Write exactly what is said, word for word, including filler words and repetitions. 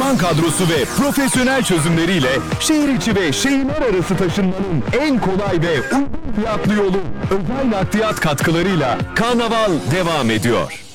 uzman kadrosu ve profesyonel çözümleriyle şehir içi ve şehirler arası taşınmanın en kolay ve uygun fiyatlı yolu özel nakliyat katkılarıyla Karnaval devam ediyor.